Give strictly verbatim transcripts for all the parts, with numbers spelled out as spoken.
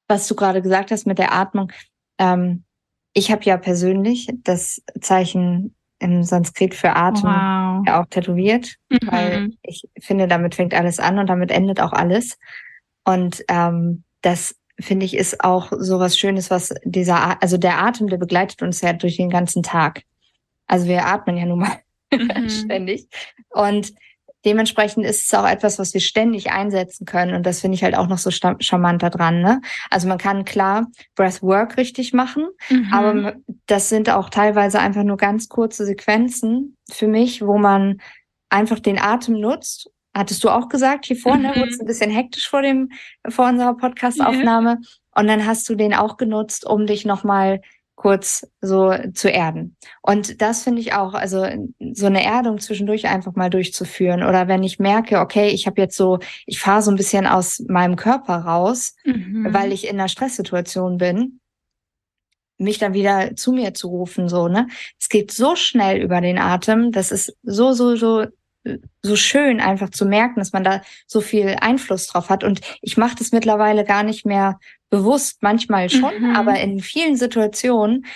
was du gerade gesagt hast mit der Atmung, ähm, ich habe ja persönlich das Zeichen im Sanskrit für Atem Wow. ja auch tätowiert, Mhm. weil ich finde, damit fängt alles an und damit endet auch alles. Und ähm, das finde ich ist auch so was Schönes, was dieser, A- also der Atem, der begleitet uns ja durch den ganzen Tag. Also wir atmen ja nun mal Mhm. ständig. Und dementsprechend ist es auch etwas, was wir ständig einsetzen können. Und das finde ich halt auch noch so sta- charmant daran, ne? Also man kann klar Breathwork richtig machen, Mhm. aber m- das sind auch teilweise einfach nur ganz kurze Sequenzen für mich, wo man einfach den Atem nutzt. Hattest du auch gesagt hier vorne, Mhm. wurde es ein bisschen hektisch vor dem, vor unserer Ja. Podcast-Aufnahme. Und dann hast du den auch genutzt, um dich nochmal kurz so zu erden. Und das finde ich auch, also so eine Erdung zwischendurch einfach mal durchzuführen. Oder wenn ich merke, okay, ich habe jetzt so, ich fahre so ein bisschen aus meinem Körper raus, Mhm. weil ich in einer Stresssituation bin, mich dann wieder zu mir zu rufen, so, ne? Es geht so schnell über den Atem, das ist so, so, so, so schön einfach zu merken, dass man da so viel Einfluss drauf hat. Und ich mache das mittlerweile gar nicht mehr bewusst, manchmal schon, Mhm. aber in vielen Situationen,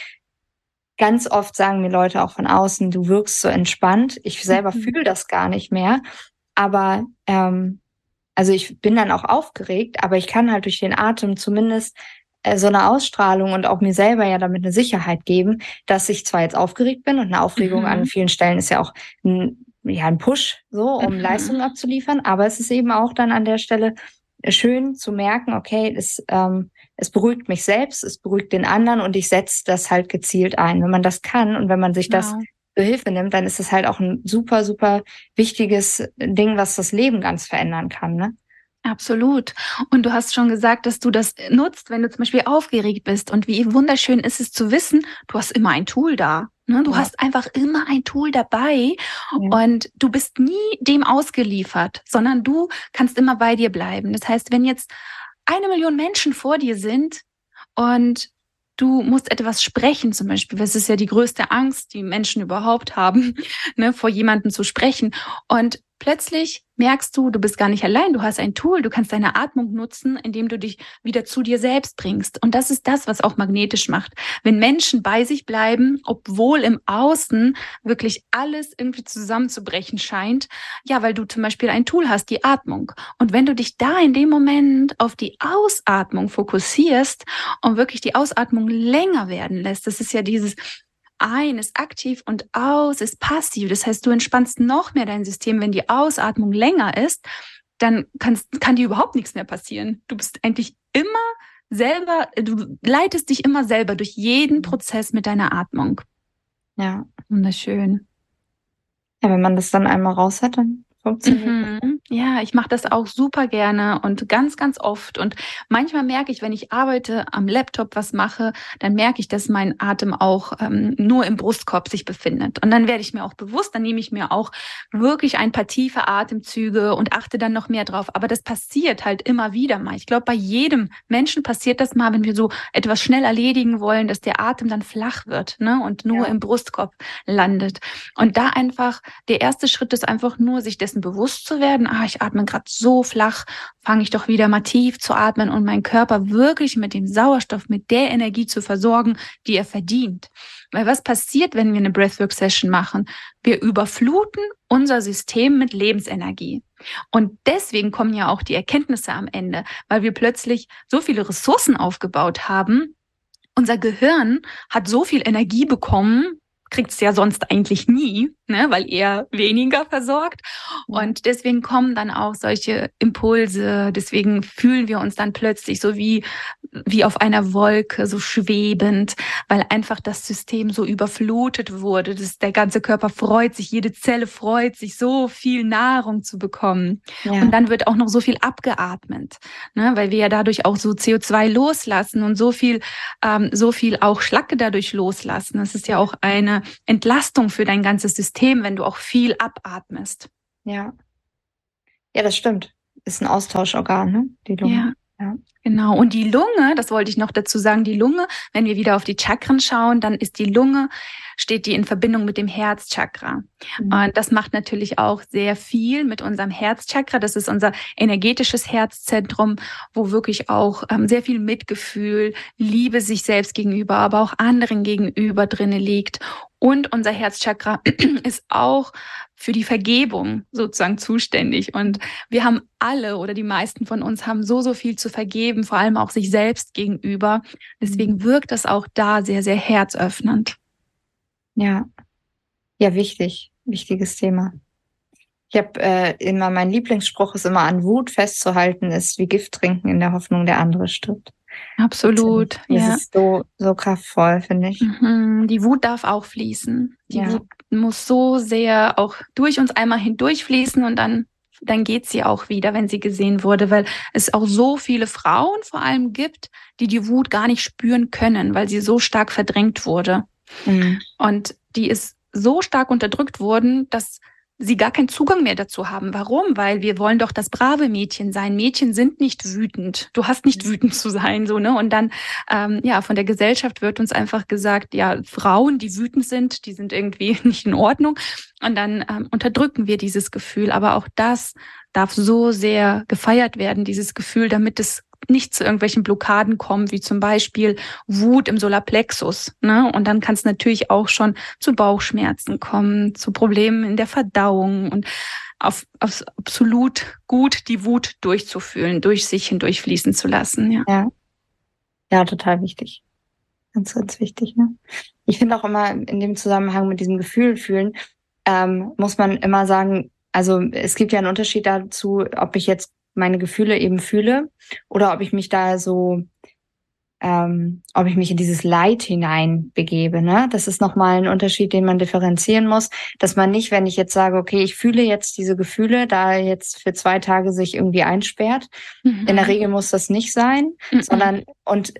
ganz oft sagen mir Leute auch von außen, du wirkst so entspannt. Ich selber Mhm. fühle das gar nicht mehr, aber ähm, also ich bin dann auch aufgeregt, aber ich kann halt durch den Atem zumindest äh, so eine Ausstrahlung und auch mir selber ja damit eine Sicherheit geben, dass ich zwar jetzt aufgeregt bin und eine Aufregung an Mhm. vielen Stellen ist ja auch ein, ja, ein Push, so, um Mhm. Leistungen abzuliefern, aber es ist eben auch dann an der Stelle schön zu merken, okay, es, ähm, es beruhigt mich selbst, es beruhigt den anderen und ich setze das halt gezielt ein. Wenn man das kann und wenn man sich das Genau. zur Hilfe nimmt, dann ist es halt auch ein super, super wichtiges Ding, was das Leben ganz verändern kann, ne? Absolut. Und du hast schon gesagt, dass du das nutzt, wenn du zum Beispiel aufgeregt bist. Und wie wunderschön ist es zu wissen, du hast immer ein Tool da. Ne? Du Ja, hast einfach immer ein Tool dabei ja, und du bist nie dem ausgeliefert, sondern du kannst immer bei dir bleiben. Das heißt, wenn jetzt eine Million Menschen vor dir sind und du musst etwas sprechen zum Beispiel, das ist ja die größte Angst, die Menschen überhaupt haben, ne, vor jemandem zu sprechen. Und plötzlich merkst du, du bist gar nicht allein, du hast ein Tool, du kannst deine Atmung nutzen, indem du dich wieder zu dir selbst bringst. Und das ist das, was auch magnetisch macht. Wenn Menschen bei sich bleiben, obwohl im Außen wirklich alles irgendwie zusammenzubrechen scheint, ja, weil du zum Beispiel ein Tool hast, die Atmung. Und wenn du dich da in dem Moment auf die Ausatmung fokussierst und wirklich die Ausatmung länger werden lässt, das ist ja dieses ein ist aktiv und aus ist passiv. Das heißt, du entspannst noch mehr dein System, wenn die Ausatmung länger ist, dann kannst, kann dir überhaupt nichts mehr passieren. Du bist eigentlich immer selber, du leitest dich immer selber durch jeden Prozess mit deiner Atmung. ja. Wunderschön. Ja, wenn man das dann einmal raus hat, dann funktioniert das. Mhm. Ja, ich mache das auch super gerne und ganz, ganz oft. Und manchmal merke ich, wenn ich arbeite, am Laptop was mache, dann merke ich, dass mein Atem auch ähm, nur im Brustkorb sich befindet. Und dann werde ich mir auch bewusst, dann nehme ich mir auch wirklich ein paar tiefe Atemzüge und achte dann noch mehr drauf. Aber das passiert halt immer wieder mal. Ich glaube, bei jedem Menschen passiert das mal, wenn wir so etwas schnell erledigen wollen, dass der Atem dann flach wird, ne, und nur Ja, im Brustkorb landet. Und da einfach, der erste Schritt ist einfach nur, sich dessen bewusst zu werden, ah, ich atme gerade so flach, fange ich doch wieder mal tief zu atmen und meinen Körper wirklich mit dem Sauerstoff, mit der Energie zu versorgen, die er verdient. Weil was passiert, wenn wir eine Breathwork-Session machen? Wir überfluten unser System mit Lebensenergie. Und deswegen kommen ja auch die Erkenntnisse am Ende, weil wir plötzlich so viele Ressourcen aufgebaut haben. Unser Gehirn hat so viel Energie bekommen, kriegt es ja sonst eigentlich nie, ne, weil er weniger versorgt. ja, Und deswegen kommen dann auch solche Impulse. Deswegen fühlen wir uns dann plötzlich so wie, wie auf einer Wolke, so schwebend, weil einfach das System so überflutet wurde. Das, der ganze Körper freut sich, jede Zelle freut sich, so viel Nahrung zu bekommen. ja, Und dann wird auch noch so viel abgeatmet, ne, weil wir ja dadurch auch so C O zwei loslassen und so viel ähm, so viel auch Schlacke dadurch loslassen. Das ist ja auch eine Entlastung für dein ganzes System, wenn du auch viel abatmest. ja. Ja, das stimmt. Ist ein Austauschorgan, ne? Die Ja. Lunge. Ja. Genau. Und die Lunge, das wollte ich noch dazu sagen, die Lunge, wenn wir wieder auf die Chakren schauen, dann ist die Lunge, steht die in Verbindung mit dem Herzchakra. Mhm. Und das macht natürlich auch sehr viel mit unserem Herzchakra. Das ist unser energetisches Herzzentrum, wo wirklich auch ähm, sehr viel Mitgefühl, Liebe sich selbst gegenüber, aber auch anderen gegenüber drinne liegt. Und unser Herzchakra ist auch für die Vergebung sozusagen zuständig. Und wir haben alle oder die meisten von uns haben so, so viel zu vergeben, vor allem auch sich selbst gegenüber. Deswegen wirkt das auch da sehr, sehr herzöffnend. Ja, ja, wichtig, wichtiges Thema. Ich habe äh, immer, mein Lieblingsspruch ist immer, an Wut festzuhalten ist wie Gift trinken in der Hoffnung, der andere stirbt. Absolut, Das ja. ist so, so kraftvoll, finde ich. Mhm. Die Wut darf auch fließen. Die Ja. Wut muss so sehr auch durch uns einmal hindurchfließen und dann, dann geht sie auch wieder, wenn sie gesehen wurde, weil es auch so viele Frauen vor allem gibt, die die Wut gar nicht spüren können, weil sie so stark verdrängt wurde. Mhm. Und die ist so stark unterdrückt worden, dass sie gar keinen Zugang mehr dazu haben. Warum? Weil wir wollen doch das brave Mädchen sein. Mädchen sind nicht wütend. Du hast nicht wütend zu sein, so, ne? Und dann, ähm, ja, von der Gesellschaft wird uns einfach gesagt, ja, Frauen, die wütend sind, die sind irgendwie nicht in Ordnung. Und dann ähm, unterdrücken wir dieses Gefühl. Aber auch das darf so sehr gefeiert werden, dieses Gefühl, damit es nicht zu irgendwelchen Blockaden kommen, wie zum Beispiel Wut im Solarplexus, ne? Und dann kann es natürlich auch schon zu Bauchschmerzen kommen, zu Problemen in der Verdauung und auf, auf absolut gut die Wut durchzufühlen, durch sich hindurchfließen zu lassen, ja. Ja, ja, total wichtig. Ganz, ganz wichtig, ne? Ich finde auch immer in dem Zusammenhang mit diesem Gefühl fühlen, ähm, muss man immer sagen, also es gibt ja einen Unterschied dazu, ob ich jetzt meine Gefühle eben fühle oder ob ich mich da so, ähm, ob ich mich in dieses Leid hinein begebe, ne? Das ist nochmal ein Unterschied, den man differenzieren muss, dass man nicht, wenn ich jetzt sage, okay, ich fühle jetzt diese Gefühle, da jetzt für zwei Tage sich irgendwie einsperrt. Mhm. In der Regel muss das nicht sein, Mhm. sondern, und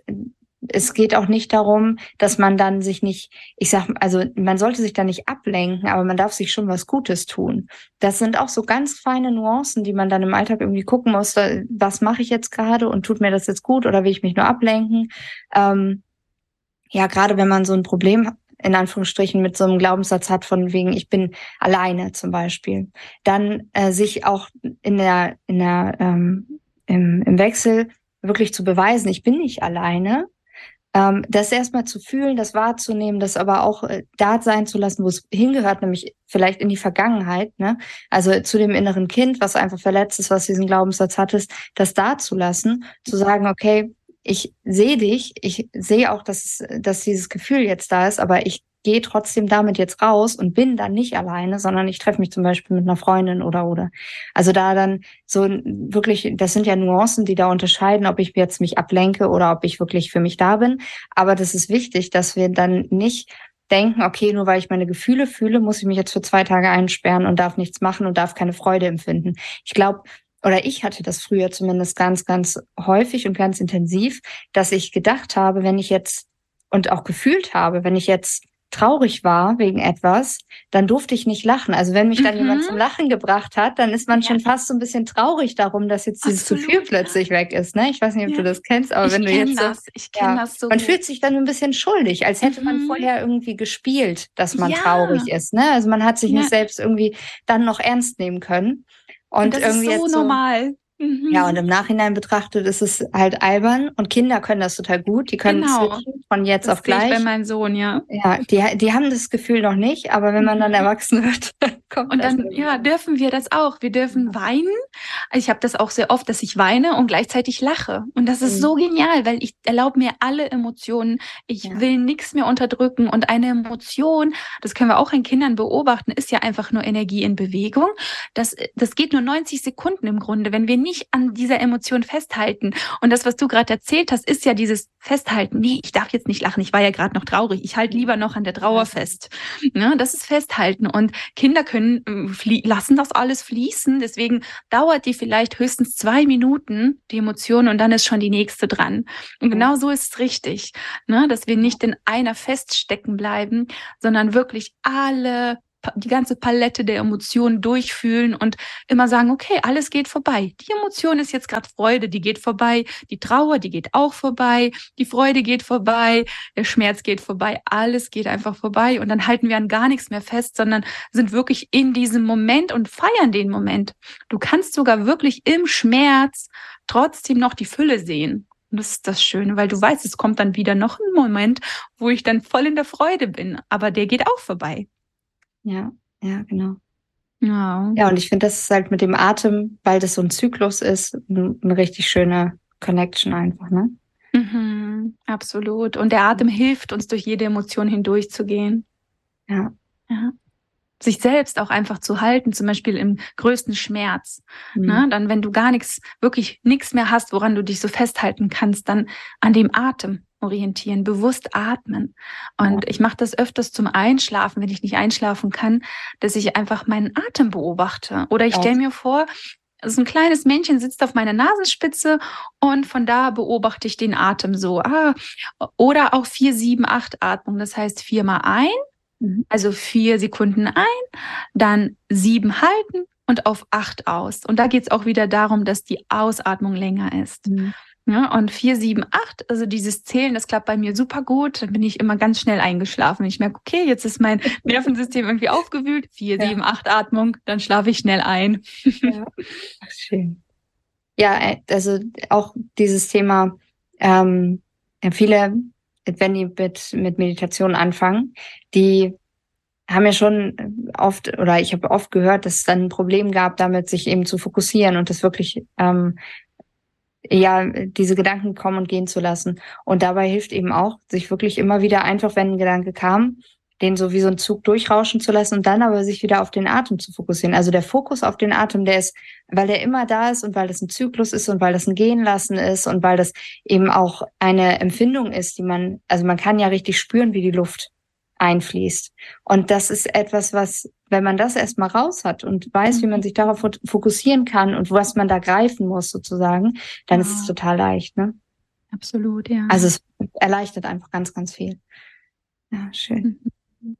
es geht auch nicht darum, dass man dann sich nicht, ich sag, also man sollte sich da nicht ablenken, aber man darf sich schon was Gutes tun. Das sind auch so ganz feine Nuancen, die man dann im Alltag irgendwie gucken muss, was mache ich jetzt gerade und tut mir das jetzt gut oder will ich mich nur ablenken? Ähm, ja, gerade wenn man so ein Problem in Anführungsstrichen mit so einem Glaubenssatz hat von wegen, ich bin alleine zum Beispiel, dann äh, sich auch in der, in der, ähm, im, im Wechsel wirklich zu beweisen, ich bin nicht alleine. Ähm, das erstmal zu fühlen, das wahrzunehmen, das aber auch äh, da sein zu lassen, wo es hingehört, nämlich vielleicht in die Vergangenheit, ne? Also zu dem inneren Kind, was einfach verletzt ist, was diesen Glaubenssatz hattest, das da zu lassen, zu sagen, okay, ich sehe dich, ich sehe auch, dass, dass dieses Gefühl jetzt da ist, aber ich gehe trotzdem damit jetzt raus und bin dann nicht alleine, sondern ich treffe mich zum Beispiel mit einer Freundin oder oder. Also da dann so wirklich, das sind ja Nuancen, die da unterscheiden, ob ich jetzt mich ablenke oder ob ich wirklich für mich da bin. Aber das ist wichtig, dass wir dann nicht denken, okay, nur weil ich meine Gefühle fühle, muss ich mich jetzt für zwei Tage einsperren und darf nichts machen und darf keine Freude empfinden. Ich glaube, oder ich hatte das früher zumindest ganz, ganz häufig und ganz intensiv, dass ich gedacht habe, wenn ich jetzt und auch gefühlt habe, wenn ich jetzt traurig war wegen etwas, dann durfte ich nicht lachen. Also wenn mich dann Mhm. jemand zum Lachen gebracht hat, dann ist man Ja. schon fast so ein bisschen traurig darum, dass jetzt dieses Absolut, Gefühl ja. plötzlich weg ist. Ne? Ich weiß nicht, ob Ja. du das kennst, aber Ich wenn du kenn jetzt so, das. Ich kenn ja, das so man gut. fühlt sich dann ein bisschen schuldig, als hätte man Mhm. vorher irgendwie gespielt, dass man Ja. traurig ist. Ne? Also man hat sich Ja. nicht selbst irgendwie dann noch ernst nehmen können. Und, Und das irgendwie ist so jetzt so, normal. Mhm. ja, und im Nachhinein betrachtet ist es halt albern und Kinder können das total gut. Die können Genau. switchen von jetzt Das auf sehe ich bei gleich. meinem Sohn, ja. Ja, die, die haben das Gefühl noch nicht, aber wenn man dann Mhm. erwachsen wird, dann kommt Und das. dann, ja, dürfen wir das auch. Wir dürfen weinen. Ich habe das auch sehr oft, dass ich weine und gleichzeitig lache. Und das ist Mhm. so genial, weil ich erlaube mir alle Emotionen. Ich Ja. will nichts mehr unterdrücken. Und eine Emotion, das können wir auch in Kindern beobachten, ist ja einfach nur Energie in Bewegung. Das, das geht nur neunzig Sekunden im Grunde, wenn wir nicht an dieser Emotion festhalten. Und das, was du gerade erzählt hast, ist ja dieses Festhalten. Nee, ich darf jetzt nicht lachen. Ich war ja gerade noch traurig. Ich halte lieber noch an der Trauer fest. Ne, das ist Festhalten. Und Kinder können flie- lassen das alles fließen. Deswegen dauert die vielleicht höchstens zwei Minuten, die Emotion, und dann ist schon die nächste dran. Und genau so ist es richtig, ne, dass wir nicht in einer feststecken bleiben, sondern wirklich alle die ganze Palette der Emotionen durchfühlen und immer sagen, okay, alles geht vorbei. Die Emotion ist jetzt gerade Freude, die geht vorbei. Die Trauer, die geht auch vorbei. Die Freude geht vorbei. Der Schmerz geht vorbei. Alles geht einfach vorbei. Und dann halten wir an gar nichts mehr fest, sondern sind wirklich in diesem Moment und feiern den Moment. Du kannst sogar wirklich im Schmerz trotzdem noch die Fülle sehen. Und das ist das Schöne, weil du weißt, es kommt dann wieder noch ein Moment, wo ich dann voll in der Freude bin. Aber der geht auch vorbei. Ja, ja, genau. Ja, Ja, und ich finde, das ist halt mit dem Atem, weil das so ein Zyklus ist, ein- eine richtig schöne Connection einfach, ne? mhm, absolut. Und der Atem hilft uns, durch jede Emotion hindurchzugehen. Ja. Ja. Sich selbst auch einfach zu halten, zum Beispiel im größten Schmerz. Mhm. Ne? Dann, wenn du gar nichts, wirklich nichts mehr hast, woran du dich so festhalten kannst, dann an dem Atem orientieren, bewusst atmen. Und Ja. ich mache das öfters zum Einschlafen, wenn ich nicht einschlafen kann, dass ich einfach meinen Atem beobachte. Oder ich Ja. stelle mir vor, so ein kleines Männchen sitzt auf meiner Nasenspitze und von da beobachte ich den Atem so. Ah, oder auch vier, sieben, acht Atmung. Das heißt viermal ein, Mhm. also vier Sekunden ein, dann sieben halten und auf acht aus. Und da geht es auch wieder darum, dass die Ausatmung länger ist. Mhm. Ja, und vier, sieben, acht, also dieses Zählen, das klappt bei mir super gut. Dann bin ich immer ganz schnell eingeschlafen. Ich merke, okay, jetzt ist mein Nervensystem irgendwie aufgewühlt. Vier, Ja. sieben, acht Atmung, dann schlafe ich schnell ein. Ja. Ach, schön. Ja, äh, also auch dieses Thema, ähm, ja, viele, wenn die mit, mit Meditation anfangen, die haben ja schon oft, oder ich habe oft gehört, dass es dann ein Problem gab, damit sich eben zu fokussieren und das wirklich, ähm, ja, diese Gedanken kommen und gehen zu lassen. Und dabei hilft eben auch, sich wirklich immer wieder einfach, wenn ein Gedanke kam, den so wie so ein Zug durchrauschen zu lassen und dann aber sich wieder auf den Atem zu fokussieren. Also der Fokus auf den Atem, der ist, weil der immer da ist und weil das ein Zyklus ist und weil das ein Gehen lassen ist und weil das eben auch eine Empfindung ist, die man, also man kann ja richtig spüren, wie die Luft einfließt. Und das ist etwas, was, wenn man das erstmal raus hat und weiß, wie man sich darauf fokussieren kann und was man da greifen muss sozusagen, dann Ja. ist es total leicht, ne? Absolut, ja. Also es erleichtert einfach ganz, ganz viel. Ja, schön. Mhm.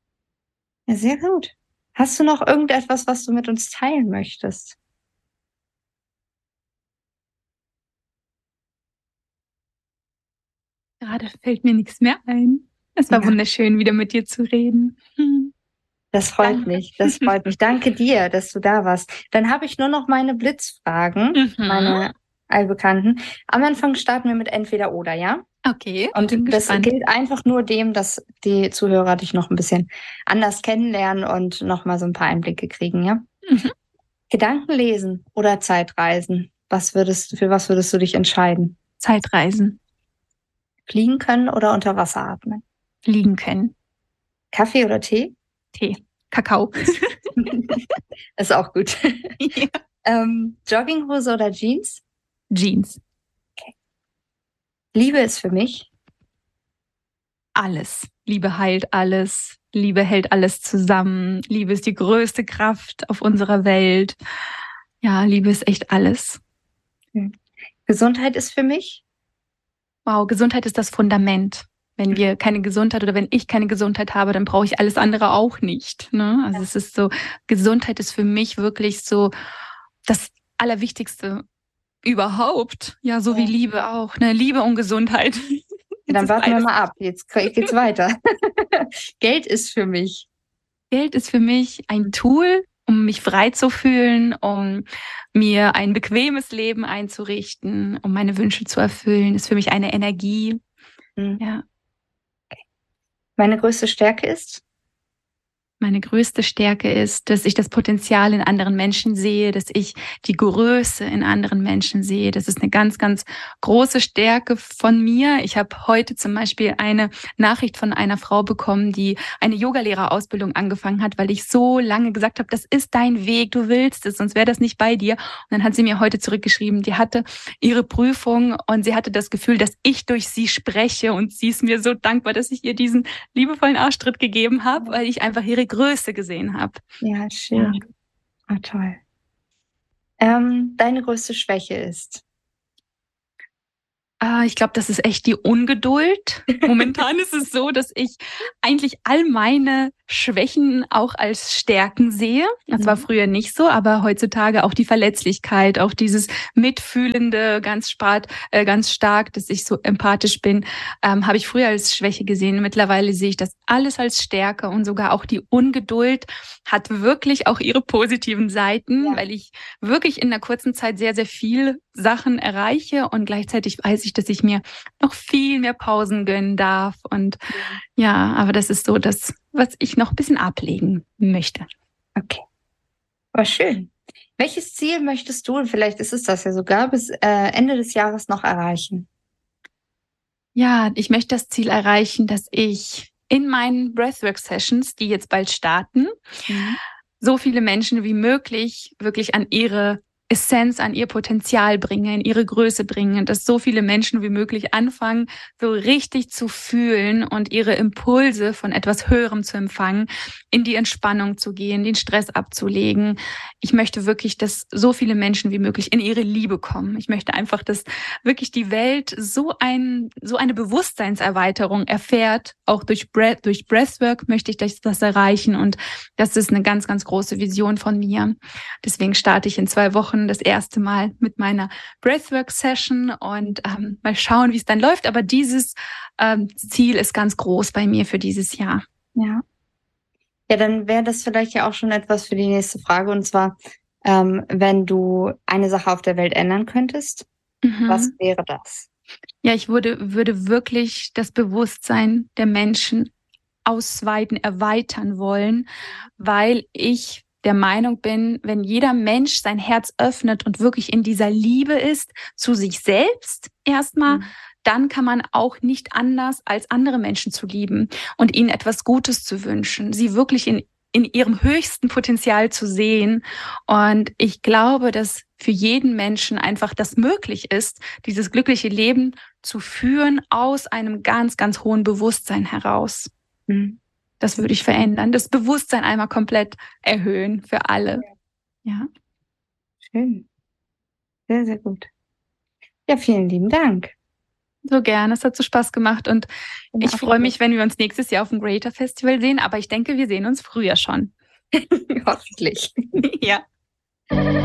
Ja, sehr gut. Hast du noch irgendetwas, was du mit uns teilen möchtest? Gerade fällt mir nichts mehr ein. Es war Ja. wunderschön, wieder mit dir zu reden. Hm. Das freut Danke. mich, das freut mich. Danke dir, dass du da warst. Dann habe ich nur noch meine Blitzfragen, Mhm. meine allbekannten. Am Anfang starten wir mit entweder oder, ja? Okay, Und bin das gespannt. gilt einfach nur dem, dass die Zuhörer dich noch ein bisschen anders kennenlernen und noch mal so ein paar Einblicke kriegen, ja? Mhm. Gedanken lesen oder Zeitreisen? Was würdest, für was würdest du dich entscheiden? Zeitreisen, Fliegen können oder unter Wasser atmen? fliegen können. Kaffee oder Tee? Tee, Kakao. Ist auch gut. Ja. ähm, Jogginghose oder Jeans? Jeans, Liebe ist für mich. alles. Liebe heilt alles. Liebe hält alles zusammen. Liebe ist die größte Kraft auf unserer Welt. Ja, Liebe ist echt alles. Gesundheit ist für mich. Wow, Gesundheit ist das Fundament. Wenn wir keine Gesundheit oder wenn ich keine Gesundheit habe, dann brauche ich alles andere auch nicht. Ne? Also es ist so, Gesundheit ist für mich wirklich so das Allerwichtigste überhaupt. Ja, so Ja. wie Liebe auch. Ne? Liebe und Gesundheit. Ja, dann ist warten wir beides. mal ab. Jetzt geht's weiter. Geld ist für mich. Geld ist für mich ein Tool, um mich frei zu fühlen, um mir ein bequemes Leben einzurichten, um meine Wünsche zu erfüllen. Ist für mich eine Energie. Hm. Ja. Meine größte Stärke ist. Meine größte Stärke ist, dass ich das Potenzial in anderen Menschen sehe, dass ich die Größe in anderen Menschen sehe. Das ist eine ganz, ganz große Stärke von mir. Ich habe heute zum Beispiel eine Nachricht von einer Frau bekommen, die eine Yogalehrerausbildung angefangen hat, weil ich so lange gesagt habe, das ist dein Weg, du willst es, sonst wäre das nicht bei dir. Und dann hat sie mir heute zurückgeschrieben, die hatte ihre Prüfung und sie hatte das Gefühl, dass ich durch sie spreche und sie ist mir so dankbar, dass ich ihr diesen liebevollen Arschtritt gegeben habe, weil ich einfach ihre Größe gesehen habe. Ja, schön. Ja. Ah, toll. Ähm, deine größte Schwäche ist? Ah, ich glaube, das ist echt die Ungeduld. Momentan ist es so, dass ich eigentlich all meine Schwächen auch als Stärken sehe. Das war Mhm. früher nicht so, aber heutzutage auch die Verletzlichkeit, auch dieses Mitfühlende ganz stark, äh, ganz stark, dass ich so empathisch bin, ähm, habe ich früher als Schwäche gesehen. Mittlerweile sehe ich das alles als Stärke und sogar auch die Ungeduld hat wirklich auch ihre positiven Seiten, Ja. weil ich wirklich in einer kurzen Zeit sehr, sehr viel Sachen erreiche und gleichzeitig weiß ich, dass ich mir noch viel mehr Pausen gönnen darf. Und Mhm. ja, aber das ist so das, was ich noch ein bisschen ablegen möchte. Okay. Aber schön. Welches Ziel möchtest du, und vielleicht ist es das ja sogar, bis äh, Ende des Jahres noch erreichen? Ja, ich möchte das Ziel erreichen, dass ich in meinen Breathwork-Sessions, die jetzt bald starten, Mhm. so viele Menschen wie möglich wirklich an ihre Essenz, an ihr Potenzial bringe, in ihre Größe bringe, dass so viele Menschen wie möglich anfangen, so richtig zu fühlen und ihre Impulse von etwas Höherem zu empfangen, in die Entspannung zu gehen, den Stress abzulegen. Ich möchte wirklich, dass so viele Menschen wie möglich in ihre Liebe kommen. Ich möchte einfach, dass wirklich die Welt so ein, so eine Bewusstseinserweiterung erfährt. Auch durch Breath, durch Breathwork möchte ich das, das erreichen und das ist eine ganz, ganz große Vision von mir. Deswegen starte ich in zwei Wochen das erste Mal mit meiner Breathwork-Session und ähm, mal schauen, wie es dann läuft. Aber dieses ähm, Ziel ist ganz groß bei mir für dieses Jahr. Ja. Ja, dann wäre das vielleicht ja auch schon etwas für die nächste Frage. Und zwar, ähm, wenn du eine Sache auf der Welt ändern könntest, was Mhm. wäre das? Ja, ich würde, würde wirklich das Bewusstsein der Menschen ausweiten, erweitern wollen, weil ich der Meinung bin, wenn jeder Mensch sein Herz öffnet und wirklich in dieser Liebe ist, zu sich selbst erstmal, Mhm. dann kann man auch nicht anders, als andere Menschen zu lieben und ihnen etwas Gutes zu wünschen, sie wirklich in, in ihrem höchsten Potenzial zu sehen. Und ich glaube, dass für jeden Menschen einfach das möglich ist, dieses glückliche Leben zu führen aus einem ganz, ganz hohen Bewusstsein heraus. Mhm. Das würde ich verändern. Das Bewusstsein einmal komplett erhöhen für alle. Ja. Schön. Sehr, sehr gut. Ja, vielen lieben Dank. So gerne. Es hat so Spaß gemacht und Ja, ich freue mich, wenn wir uns nächstes Jahr auf dem Greater Festival sehen, aber ich denke, wir sehen uns früher schon. hoffentlich. Ja.